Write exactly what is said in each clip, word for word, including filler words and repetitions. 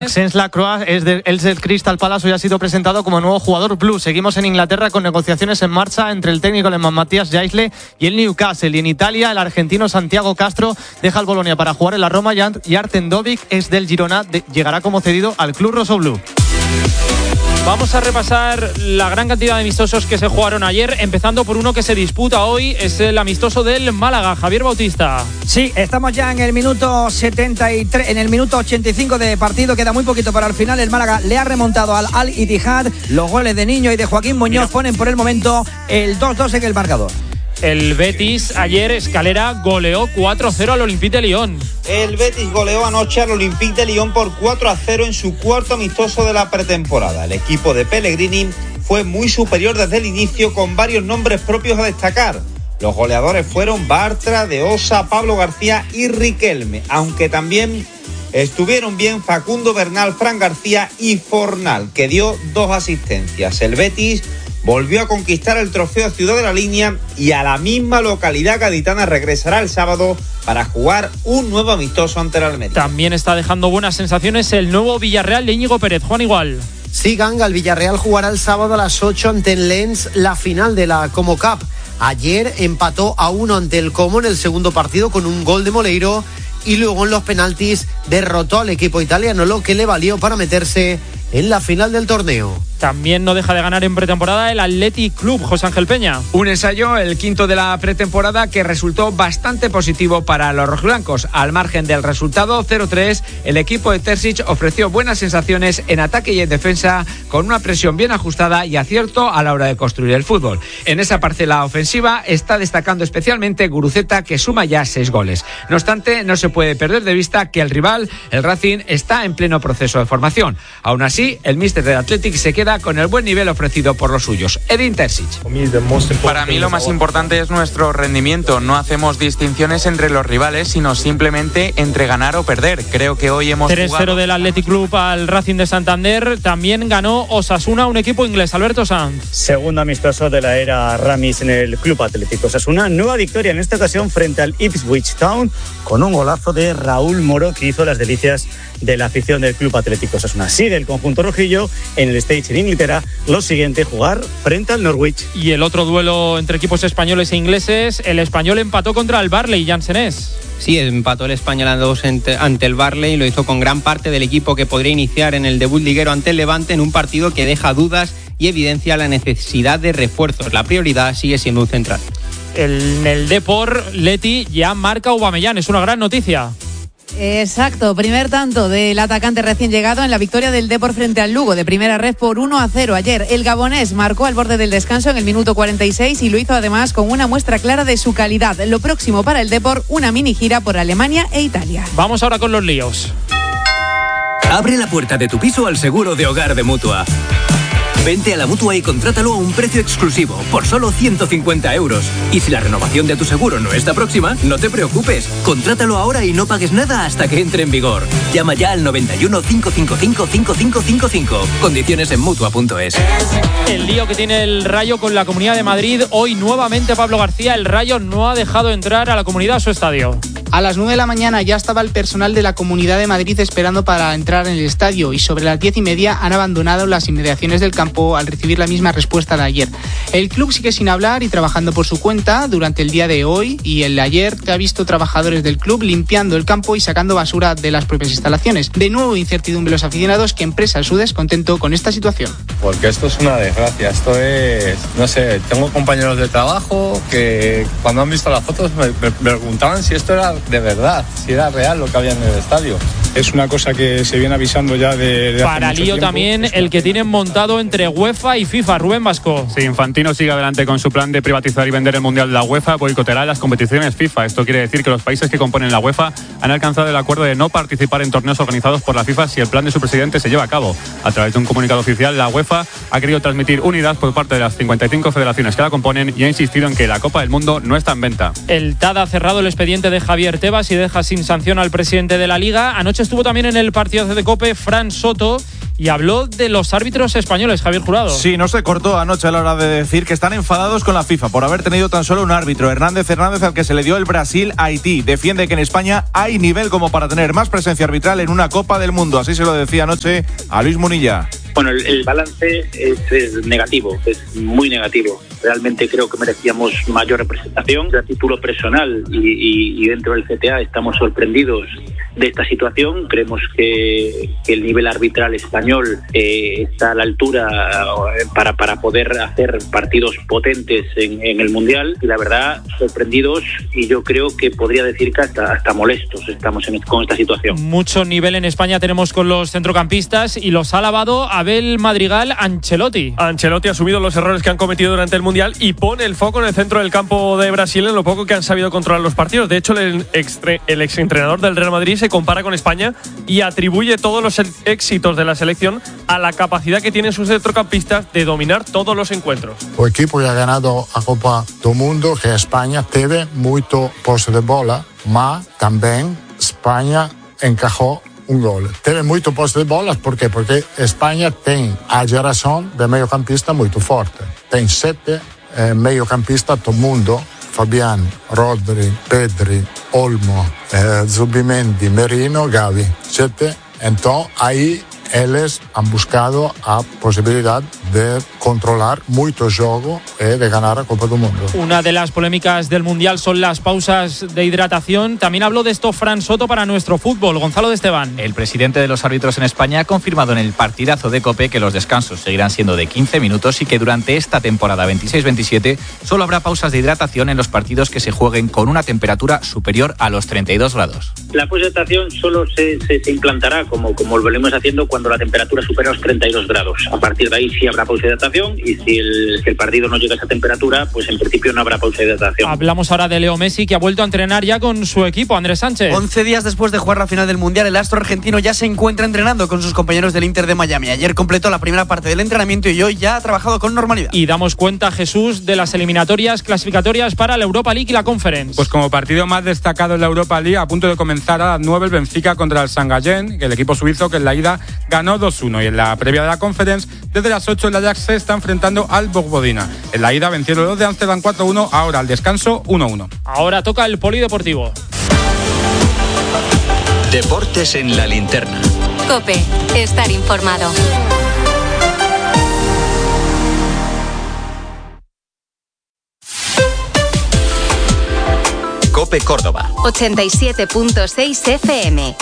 Sens Lacroix es del, es del Crystal Palace y ha sido presentado como nuevo jugador Blues. Seguimos en Inglaterra con negociaciones en marcha entre el técnico alemán Matías Jaisle y el Newcastle. Y en Italia, el argentino Santiago Castro deja el Bolonia para jugar en la Roma y Artem Dovbyk es del Girona, de, llegará como cedido al club rossoblú. Vamos a repasar la gran cantidad de amistosos que se jugaron ayer, empezando por uno que se disputa hoy, es el amistoso del Málaga. Javier Bautista. Sí, estamos ya en el minuto setenta y tres, en el minuto ochenta y cinco de partido, queda muy poquito para el final. El Málaga le ha remontado al Al-Ittihad. Los goles de Niño y de Joaquín Muñoz Mira. ponen por el momento el dos dos en el marcador. El Betis ayer, Escalera, goleó cuatro cero al Olympique de Lyon. El Betis goleó anoche al Olympique de Lyon por cuatro a cero en su cuarto amistoso de la pretemporada. El equipo de Pellegrini fue muy superior desde el inicio, con varios nombres propios a destacar. Los goleadores fueron Bartra, De Osa, Pablo García y Riquelme, aunque también estuvieron bien Facundo Bernal, Fran García y Fornal, que dio dos asistencias. El Betis volvió a conquistar el trofeo Ciudad de la Línea y a la misma localidad gaditana regresará el sábado para jugar un nuevo amistoso ante el Almería. También está dejando buenas sensaciones el nuevo Villarreal de Íñigo Pérez. Juan Igual. Sí, Ganga, el Villarreal jugará el sábado a las ocho ante el Lens la final de la Como Cup. Ayer empató a uno ante el Como en el segundo partido con un gol de Moleiro y luego en los penaltis derrotó al equipo italiano, lo que le valió para meterse en la final del torneo. También no deja de ganar en pretemporada el Athletic Club, José Ángel Peña. Un ensayo, el quinto de la pretemporada, que resultó bastante positivo para los rojiblancos. Al margen del resultado cero tres, el equipo de Terzic ofreció buenas sensaciones en ataque y en defensa, con una presión bien ajustada y acierto a la hora de construir el fútbol. En esa parcela ofensiva está destacando especialmente Guruceta, que suma ya seis goles. No obstante, no se puede perder de vista que el rival, el Racing, está en pleno proceso de formación. Aún así, el míster del Athletic se queda con el buen nivel ofrecido por los suyos. Edin Terzic. Para mí lo más importante es nuestro rendimiento. No hacemos distinciones entre los rivales, sino simplemente entre ganar o perder. Creo que hoy hemos tres cero del Athletic Club al Racing de Santander. También ganó Osasuna, un equipo inglés. Alberto Sanz. Segundo amistoso de la era Ramis en el Club Atlético Osasuna. Nueva victoria en esta ocasión frente al Ipswich Town, con un golazo de Raúl Moro, que hizo las delicias de la afición del Club Atlético Osasuna. Sigue el conjunto rojillo en el stage en Inglaterra. Lo siguiente, jugar frente al Norwich. Y el otro duelo entre equipos españoles e ingleses, el español empató contra el Barley, Jansenés. Sí, empató el español a dos ante el Barley y lo hizo con gran parte del equipo que podría iniciar en el debut liguero ante el Levante, en un partido que deja dudas y evidencia la necesidad de refuerzos. La prioridad sigue siendo un central. El, en el Depor, Leti ya marca Aubameyang, es una gran noticia. Exacto, primer tanto del atacante recién llegado en la victoria del Depor frente al Lugo de primera red por uno a cero ayer. El gabonés marcó al borde del descanso en el minuto cuarenta y seis y lo hizo además con una muestra clara de su calidad. Lo próximo para el Depor, una mini gira por Alemania e Italia. Vamos ahora con los líos. Abre la puerta de tu piso al seguro de hogar de Mutua. Vente a la Mutua y contrátalo a un precio exclusivo, por solo ciento cincuenta euros. Y si la renovación de tu seguro no está próxima, no te preocupes. Contrátalo ahora y no pagues nada hasta que entre en vigor. Llama ya al noventa y uno, cinco cinco cinco, cinco cinco cinco cinco. Condiciones en Mutua punto es. El lío que tiene el Rayo con la Comunidad de Madrid. Hoy nuevamente Pablo García, el Rayo no ha dejado entrar a la comunidad a su estadio. A las nueve de la mañana ya estaba el personal de la Comunidad de Madrid esperando para entrar en el estadio y sobre las diez y media han abandonado las inmediaciones del campo al recibir la misma respuesta de ayer. El club sigue sin hablar y trabajando por su cuenta durante el día de hoy, y el de ayer te ha visto trabajadores del club limpiando el campo y sacando basura de las propias instalaciones. De nuevo incertidumbre los aficionados, que expresan su descontento con esta situación. Porque esto es una desgracia, esto es, no sé, tengo compañeros de trabajo que cuando han visto las fotos me, me preguntaban si esto era de verdad, si era real lo que había en el estadio. Es una cosa que se viene avisando ya de, de Para lío también el que tienen montado entre UEFA y FIFA. Rubén Vasco. Sí, Infantino sigue adelante con su plan de privatizar y vender el Mundial de la UEFA, boicoteará las competiciones FIFA. Esto quiere decir que los países que componen la UEFA han alcanzado el acuerdo de no participar en torneos organizados por la FIFA si el plan de su presidente se lleva a cabo. A través de un comunicado oficial, la UEFA ha querido transmitir unidad por parte de las cincuenta y cinco federaciones que la componen y ha insistido en que la Copa del Mundo no está en venta. El T A D ha cerrado el expediente de Javier Tebas y deja sin sanción al presidente de la Liga. Anoche estuvo también en el partido de COPE Fran Soto y habló de los árbitros españoles, Javier Jurado. Sí, no se cortó anoche a la hora de decir que están enfadados con la FIFA por haber tenido tan solo un árbitro, Hernández Hernández, al que se le dio el Brasil-Haití. Defiende que en España hay nivel como para tener más presencia arbitral en una Copa del Mundo. Así se lo decía anoche a Luis Munilla. Bueno, el, el balance es, es negativo, es muy negativo. Realmente creo que merecíamos mayor representación. A título personal y, y, y dentro del C T A estamos sorprendidos de esta situación. Creemos que, que el nivel arbitral español eh, está a la altura para, para poder hacer partidos potentes en, en el Mundial. Y la verdad, sorprendidos, y yo creo que podría decir que hasta, hasta molestos estamos en, con esta situación. Mucho nivel en España tenemos con los centrocampistas y los ha alabado Abel Madrigal Ancelotti. Ancelotti ha asumido los errores que han cometido durante el Mundial y pone el foco en el centro del campo de Brasil en lo poco que han sabido controlar los partidos. De hecho, el, extre, el exentrenador del Real Madrid se compara con España y atribuye todos los éxitos de la selección a la capacidad que tienen sus centrocampistas de dominar todos los encuentros. O equipo que ha ganado a Copa do Mundo, que España, teve mucho pose de bola, ma también España encajó un gol. Teve moito poste de bolas, por qué? Porque España ten a geración de mediocampista moito forte. Ten sete eh, mediocampistas do mundo, Fabián, Rodri, Pedri, Olmo, eh, Zubimendi, Merino, Gavi. Sete. Entonces, ahí eles han buscado a posibilidad de controlar mucho juego y de ganar a Copa do Mundo. Una de las polémicas del Mundial son las pausas de hidratación. También habló de esto Fran Soto para nuestro fútbol. Gonzalo de Esteban. El presidente de los árbitros en España ha confirmado en el partidazo de COPE que los descansos seguirán siendo de quince minutos y que durante esta temporada veintiséis veintisiete solo habrá pausas de hidratación en los partidos que se jueguen con una temperatura superior a los treinta y dos grados. La pausa de hidratación solo se, se, se implantará como, como lo venimos haciendo cuando la temperatura supera los treinta y dos grados. A partir de ahí sí habrá pausa de hidratación y si el, si el partido no llega a esa temperatura, pues en principio no habrá pausa de hidratación. Hablamos ahora de Leo Messi, que ha vuelto a entrenar ya con su equipo, Andrés Sánchez. once días después de jugar la final del Mundial, el astro argentino ya se encuentra entrenando con sus compañeros del Inter de Miami. Ayer completó la primera parte del entrenamiento y hoy ya ha trabajado con normalidad. Y damos cuenta, Jesús, de las eliminatorias clasificatorias para la Europa League y la Conference. Pues como partido más destacado en la Europa League, a punto de comenzar a las nueve el Benfica contra el San Gallen, el equipo suizo que en la ida ganó dos uno, y en la previa de la Conference, desde las ocho el Ajax se está enfrentando al Vojvodina. En la ida vencieron los de Ámsterdam cuatro uno, ahora al descanso uno uno. Ahora toca el polideportivo. Deportes en la linterna. COPE, estar informado. COPE Córdoba. ochenta y siete punto seis F M.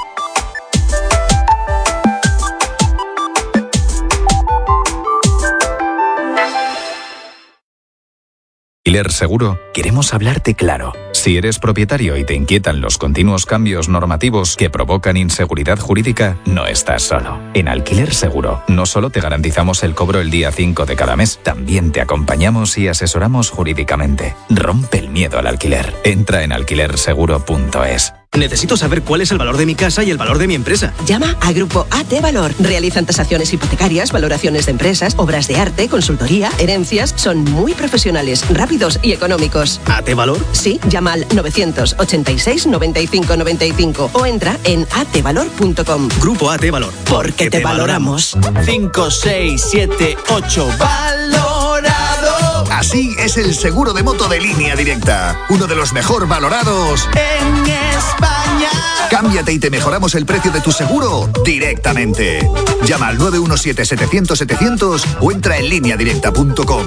Alquiler Seguro, queremos hablarte claro. Si eres propietario y te inquietan los continuos cambios normativos que provocan inseguridad jurídica, no estás solo. En Alquiler Seguro, no solo te garantizamos el cobro el día cinco de cada mes, también te acompañamos y asesoramos jurídicamente. Rompe el miedo al alquiler. Entra en alquiler seguro punto es. Necesito saber cuál es el valor de mi casa y el valor de mi empresa. Llama a Grupo A T Valor. Realizan tasaciones hipotecarias, valoraciones de empresas, obras de arte, consultoría, herencias. Son muy profesionales, rápidos y económicos. ¿A T Valor? Sí, llama al novecientos ochenta y seis noventa y cinco noventa y cinco o entra en a t valor punto com. Grupo A T Valor. Porque te, te valoramos. cinco, seis, siete, ocho. ¡Valorado! Así es el seguro de moto de Línea Directa. Uno de los mejor valorados en España. Cámbiate y te mejoramos el precio de tu seguro directamente. Llama al nueve uno siete setecientos setecientos o entra en línea directa punto com.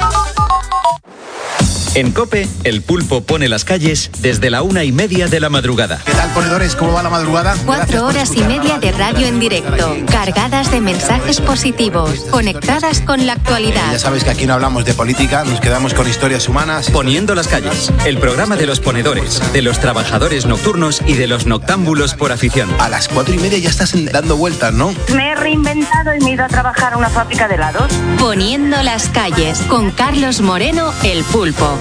En COPE, el pulpo pone las calles desde la una y media de la madrugada. ¿Qué tal, ponedores? ¿Cómo va la madrugada? Cuatro horas y media de radio en directo, cargadas de mensajes positivos, conectadas con la actualidad. Eh, ya sabes que aquí no hablamos de política, nos quedamos con historias humanas. Poniendo las calles, el programa de los ponedores, de los trabajadores nocturnos y de los noctámbulos por afición. A las cuatro y media ya estás dando vueltas, ¿no? Me he reinventado y me he ido a trabajar a una fábrica de helados. Poniendo las calles, con Carlos Moreno, el pulpo.